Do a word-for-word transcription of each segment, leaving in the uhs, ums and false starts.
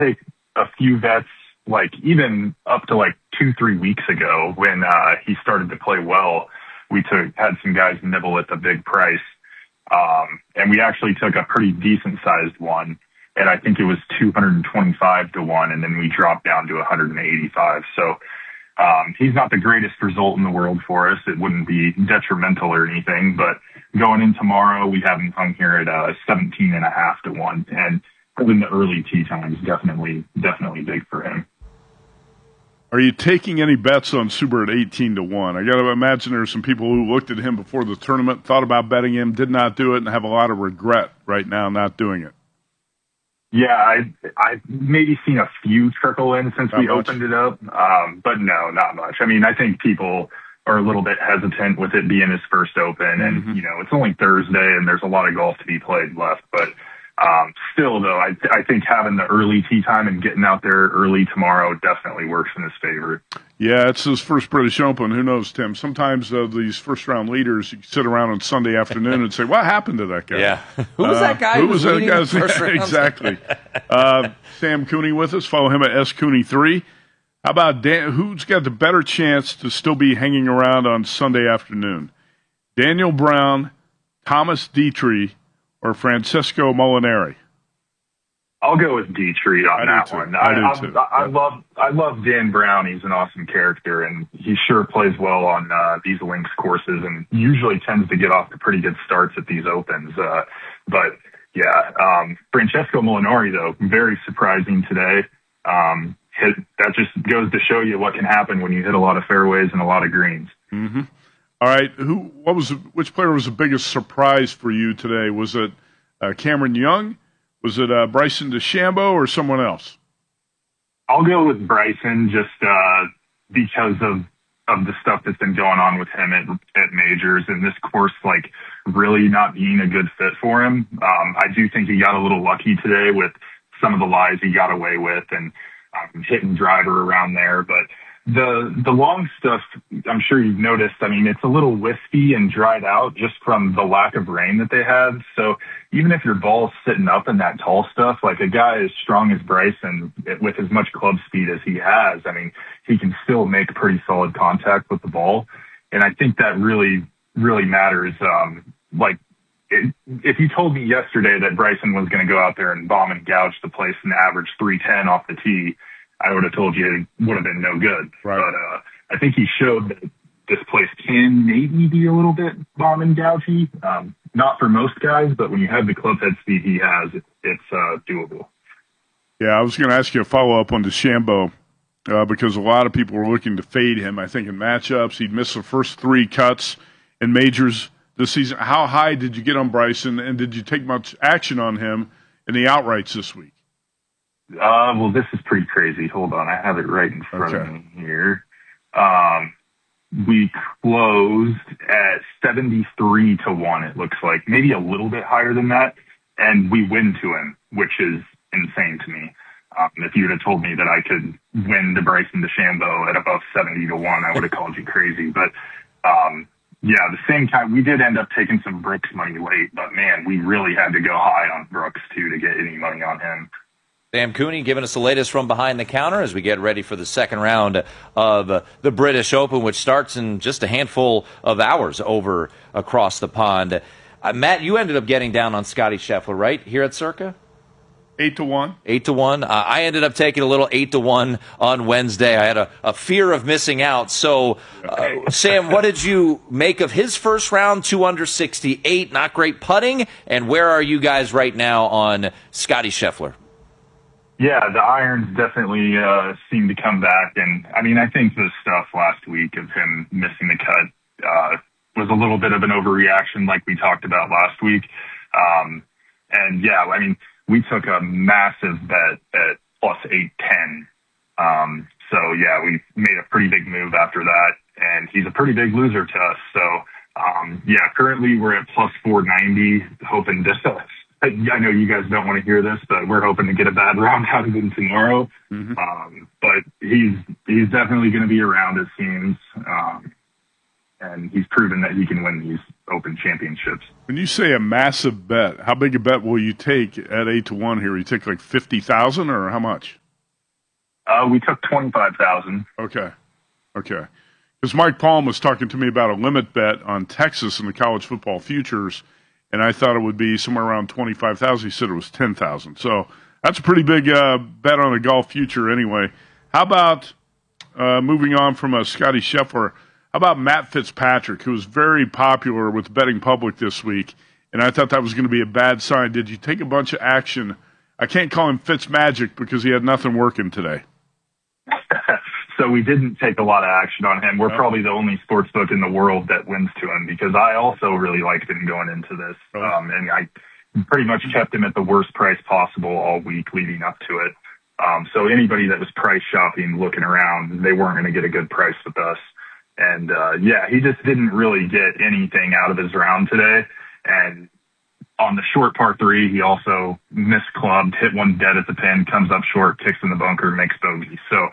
take a few bets, like even up to like two, three weeks ago when uh, he started to play well. We took had some guys nibble at the big price, um, and we actually took a pretty decent sized one, and I think it was two hundred twenty-five to one, and then we dropped down to one hundred eighty-five. So um, he's not the greatest result in the world for us. It wouldn't be detrimental or anything, but going in tomorrow, we have him hung here at uh, seventeen and a half to one, and in the early tee times, definitely, definitely big for him. Are you taking any bets on Suber at eighteen to one? I got to imagine there's some people who looked at him before the tournament, thought about betting him, did not do it, and have a lot of regret right now not doing it. Yeah, I, I've maybe seen a few trickle in since not we much. opened it up, um, but no, not much. I mean, I think people are a little bit hesitant with it being his first Open, and, mm-hmm. you know, it's only Thursday, and there's a lot of golf to be played left, but Um, still, though, I, I think having the early tee time and getting out there early tomorrow definitely works in his favor. Yeah, it's his first British Open. Who knows, Tim? Sometimes uh, these first-round leaders, you sit around on Sunday afternoon and say, what happened to that guy? Yeah. Who was that guy? Uh, who was that guy? First round? Exactly. uh, Sam Cooney with us. Follow him at S Cooney three. How about Dan? Who's got the better chance to still be hanging around on Sunday afternoon? Daniel Brown, Thomas Dietrich, or Francesco Molinari? I'll go with Dietrich on I that do one. I, I, I, do too. I, I yeah. love I love Dan Brown. He's an awesome character, and he sure plays well on uh, these links courses, and usually tends to get off to pretty good starts at these Opens. Uh, but yeah, um, Francesco Molinari though, very surprising today. Um, hit, that just goes to show you what can happen when you hit a lot of fairways and a lot of greens. Mm-hmm. All right, who? What was? Which player was the biggest surprise for you today? Was it uh, Cameron Young? Was it uh, Bryson DeChambeau or someone else? I'll go with Bryson just uh, because of of the stuff that's been going on with him at, at majors, and this course like really not being a good fit for him. Um, I do think he got a little lucky today with some of the lies he got away with and um, hitting driver around there, but. The the long stuff, I'm sure you've noticed, I mean, it's a little wispy and dried out just from the lack of rain that they had. So even if your ball's sitting up in that tall stuff, like a guy as strong as Bryson, with as much club speed as he has, I mean, he can still make pretty solid contact with the ball. And I think that really, really matters. Um, like, it, if you told me yesterday that Bryson was going to go out there and bomb and gouge the place and average three ten off the tee, I would have told you it would have been no good. Right. But uh, I think he showed that this place can maybe be a little bit bomb and gougy. Um, not for most guys, but when you have the club head speed he has, it, it's uh, doable. Yeah, I was going to ask you a follow-up on DeChambeau uh, because a lot of people were looking to fade him. I think in matchups, he'd missed the first three cuts in majors this season. How high did you get on Bryson, and did you take much action on him in the outrights this week? Uh, well, this is pretty crazy. Hold on. I have it right in front okay. of me here. Um, we closed at seventy-three to one, it looks like. Maybe a little bit higher than that. And we win to him, which is insane to me. Um, if you would have told me that I could win to Bryson DeChambeau at above seventy to one, I would have called you crazy. But, um, yeah, the same time, we did end up taking some Brooks money late. But, man, we really had to go high on Brooks, too, to get any money on him. Sam Cooney giving us the latest from behind the counter as we get ready for the second round of uh, the British Open, which starts in just a handful of hours over across the pond. Uh, Matt, you ended up getting down on Scotty Scheffler, right, here at Circa? Eight to one. Eight to one. Uh, I ended up taking a little eight to one on Wednesday. I had a, a fear of missing out. So, uh, Sam, what did you make of his first round? Two under sixty-eight, not great putting. And where are you guys right now on Scotty Scheffler? Yeah, the irons definitely uh, seem to come back. And, I mean, I think the stuff last week of him missing the cut uh, was a little bit of an overreaction like we talked about last week. Um, and, yeah, I mean, we took a massive bet at plus eight ten. Um, so, yeah, we made a pretty big move after that. And he's a pretty big loser to us. So, um, yeah, currently we're at plus four ninety, hoping to I know you guys don't want to hear this, but we're hoping to get a bad round out of him tomorrow. Mm-hmm. Um, but he's he's definitely going to be around, it seems. Um, and he's proven that he can win these Open championships. When you say a massive bet, how big a bet will you take at eight to one here? You take like fifty thousand, or how much? Uh, we took twenty-five thousand. Okay, okay. Because Mike Palm was talking to me about a limit bet on Texas in the college football futures, and I thought it would be somewhere around twenty-five thousand. He said it was ten thousand. So that's a pretty big uh, bet on a golf future anyway. How about uh, moving on from uh, Scotty Scheffler? How about Matt Fitzpatrick, who was very popular with the betting public this week, and I thought that was going to be a bad sign. Did you take a bunch of action? I can't call him Fitzmagic because he had nothing working today. So we didn't take a lot of action on him. We're no. probably the only sports book in the world that wins to him, because I also really liked him going into this. Oh. Um, and I pretty much kept him at the worst price possible all week leading up to it. Um, so anybody that was price shopping, looking around, they weren't going to get a good price with us. And, uh, yeah, he just didn't really get anything out of his round today. And on the short par three, he also misclubbed, hit one dead at the pin, comes up short, kicks in the bunker, makes bogey. So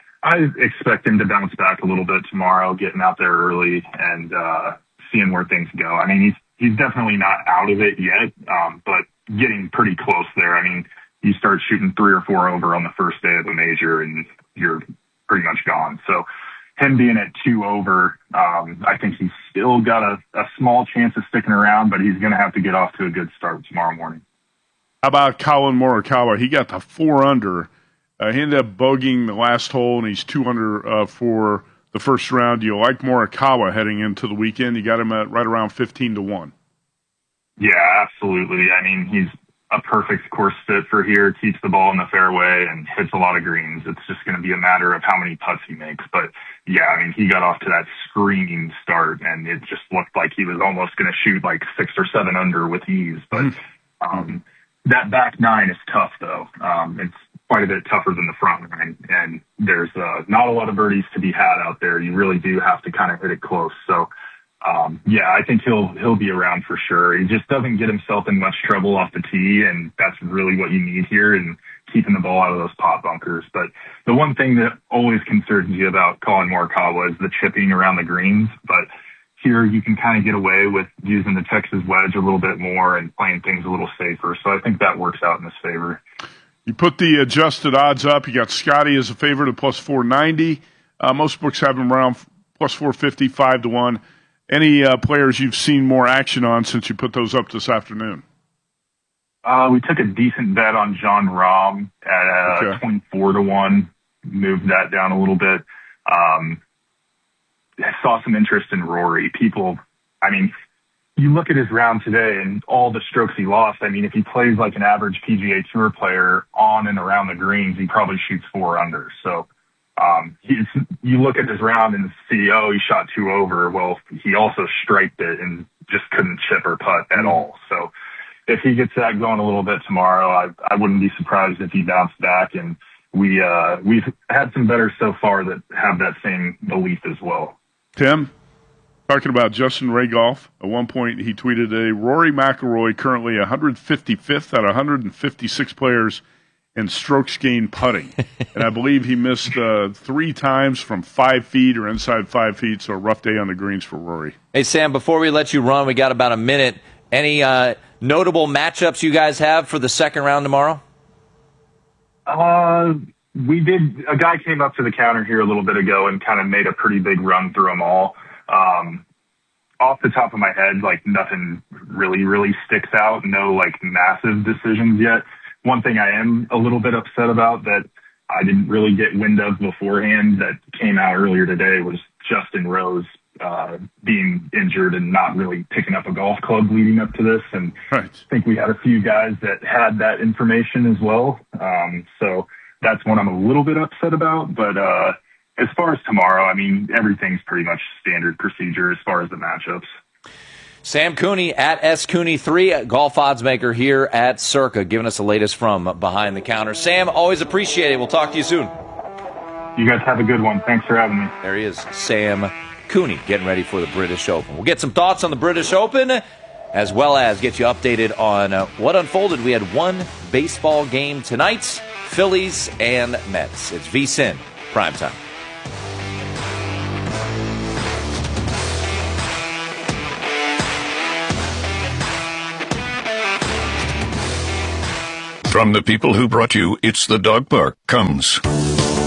I expect him to bounce back a little bit tomorrow, getting out there early and, uh, seeing where things go. I mean, he's, he's definitely not out of it yet, um, but getting pretty close there. I mean, you start shooting three or four over on the first day of the major and you're pretty much gone. So, him being at two over, um, I think he's still got a, a small chance of sticking around, but he's going to have to get off to a good start tomorrow morning. How about Colin Morikawa? He got the four under. Uh, he ended up bogeying the last hole, and he's two under uh, for the first round. Do you like Morikawa heading into the weekend? You got him at right around fifteen to one. Yeah, absolutely. I mean, he's a perfect course fit for here, keeps the ball in the fairway and hits a lot of greens. It's just going to be a matter of how many putts he makes. But yeah, I mean, he got off to that screaming start and it just looked like he was almost going to shoot like six or seven under with ease. But um, that back nine is tough though. Um, it's quite a bit tougher than the front nine, and there's uh, not a lot of birdies to be had out there. You really do have to kind of hit it close. So Um, yeah, I think he'll, he'll be around for sure. He just doesn't get himself in much trouble off the tee, and that's really what you need here, and keeping the ball out of those pot bunkers. But the one thing that always concerns you about Colin Morikawa is the chipping around the greens. But here you can kind of get away with using the Texas wedge a little bit more and playing things a little safer. So I think that works out in his favor. You put the adjusted odds up. You got Scotty as a favorite at plus four ninety. Uh, most books have him around plus four fifty, five to one. Any uh, players you've seen more action on since you put those up this afternoon? Uh, we took a decent bet on Jon Rahm at uh, okay. twenty-four to one, moved that down a little bit. Um, I saw some interest in Rory. People, I mean, you look at his round today and all the strokes he lost. I mean, if he plays like an average P G A Tour player on and around the greens, he probably shoots four under. So, Um, he's, you look at his round and see, oh, he shot two over. Well, he also striped it and just couldn't chip or putt at all. So if he gets that going a little bit tomorrow, I, I wouldn't be surprised if he bounced back. And we, uh, we've had some bettors so far that have that same belief as well. Tim, talking about Justin Ray Golf, at one point he tweeted a Rory McIlroy currently one hundred fifty-fifth out of one hundred fifty-six players and strokes gained putting. And I believe he missed uh, three times from five feet or inside five feet, so a rough day on the greens for Rory. Hey, Sam, before we let you run, we got about a minute. Any uh, notable matchups you guys have for the second round tomorrow? Uh, we did. A guy came up to the counter here a little bit ago and kind of made a pretty big run through them all. Um, off the top of my head, like nothing really, really sticks out. No, like massive decisions yet. One thing I am a little bit upset about that I didn't really get wind of beforehand that came out earlier today was Justin Rose uh, being injured and not really picking up a golf club leading up to this. And right. I think we had a few guys that had that information as well. Um, so that's one I'm a little bit upset about. But uh, as far as tomorrow, I mean, everything's pretty much standard procedure as far as the matchups. Sam Cooney at S Cooney three, golf odds maker here at Circa, giving us the latest from behind the counter. Sam, always appreciate it. We'll talk to you soon. You guys have a good one. Thanks for having me. There he is, Sam Cooney, getting ready for the British Open. We'll get some thoughts on the British Open, as well as get you updated on uh, what unfolded. We had one baseball game tonight, Phillies and Mets. It's VSiN Primetime. From the people who brought you It's the Dog Park comes